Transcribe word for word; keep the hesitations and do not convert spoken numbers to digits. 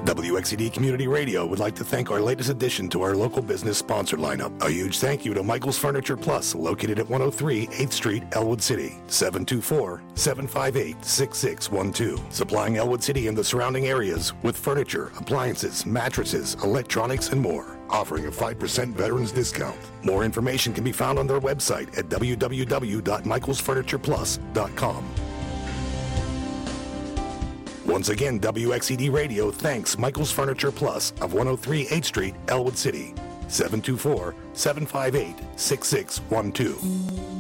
W X C D Community Radio would like to thank our latest addition to our local business sponsor lineup. A huge thank you to Michael's Furniture Plus, located at one oh three eighth Street, Elwood City, seven two four, seven five eight, six six one two. Supplying Elwood City and the surrounding areas with furniture, appliances, mattresses, electronics, and more. Offering a five percent veterans discount. More information can be found on their website at w w w dot michaels furniture plus dot com. Once again, W X C D Radio thanks Michael's Furniture Plus of one oh three eighth Street, Elwood City, seven two four, seven five eight, six six one two.